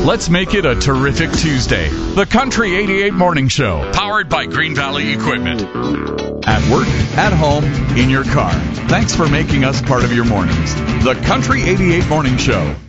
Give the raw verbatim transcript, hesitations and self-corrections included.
Let's make it a terrific Tuesday. The Country eighty-eight Morning Show, powered by Green Valley Equipment. At work, at home, in your car. Thanks for making us part of your mornings. The Country eighty-eight Morning Show.